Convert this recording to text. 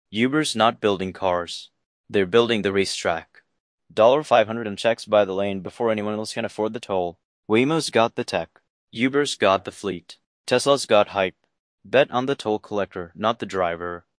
Uber's not building cars. They're building the racetrack. $500 and checks by the lane before anyone else can afford the toll. Waymo's got the tech. Uber's got the fleet. Tesla's got hype. Bet on the toll collector, not the driver.